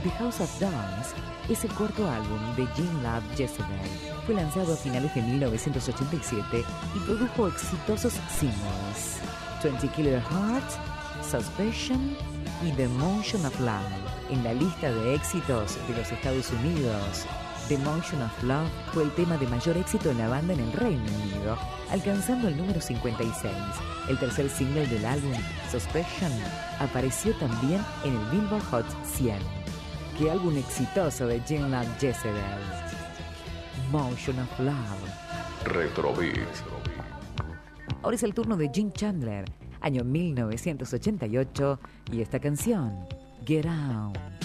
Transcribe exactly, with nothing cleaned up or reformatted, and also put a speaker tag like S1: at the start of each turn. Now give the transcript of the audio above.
S1: The House of Dance es el cuarto álbum de Gene Love Jezebel. Fue lanzado a finales de mil novecientos ochenta y siete y produjo exitosos singles: twenty Killer Hearts, Suspicion y The Motion of Love. En la lista de éxitos de los Estados Unidos, The Motion of Love fue el tema de mayor éxito en la banda en el Reino Unido, alcanzando el número cincuenta y seis. El tercer single del álbum, Suspicion, apareció también en el Billboard Hot cien. ¡Qué álbum exitoso de Gene Love Jezebel! Motion of Love.
S2: Retrobeat.
S1: Ahora es el turno de Gene Chandler, año mil novecientos ochenta y ocho, y esta canción, Get Out.